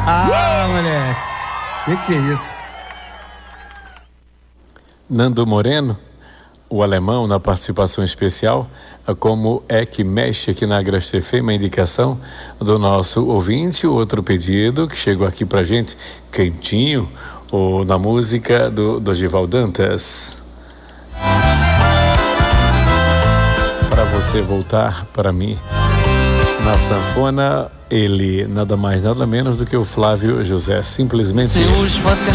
Moleque. Que é isso? Nando Moreno, o alemão, na participação especial, como é que mexe aqui na Agreste, uma indicação do nosso ouvinte, outro pedido que chegou aqui pra gente, quentinho, na música do Gival Dantas. Para você voltar para mim. Na sanfona, ele nada mais, nada menos do que o Flávio José, simplesmente.